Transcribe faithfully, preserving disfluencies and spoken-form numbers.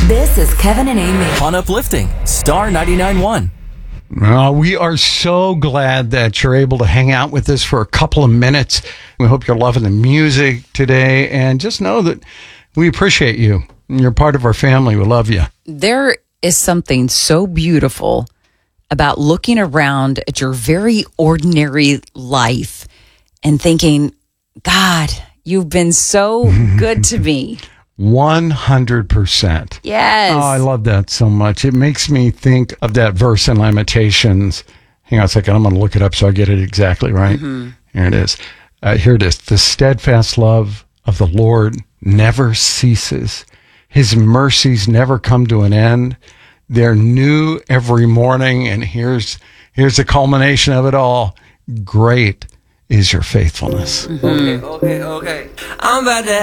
This is Kevin and Amy on Uplifting Star ninety-nine point one. Uh, we are so glad that you're able to hang out with us for a couple of minutes. We hope you're loving the music today, and just know that we appreciate you. You're part of our family. We love you. There is something so beautiful about looking around at your very ordinary life and thinking, God, you've been so good to me. one hundred percent. Yes. Oh, I love that so much. It makes me think of that verse in Lamentations. Hang on a second. I'm going to look it up so I get it exactly right. Mm-hmm. Here it is. Uh, here it is. The steadfast love of the Lord never ceases. His mercies never come to an end. They're new every morning. And here's, here's the culmination of it all. Great is your faithfulness. Okay, okay, okay. I'm about to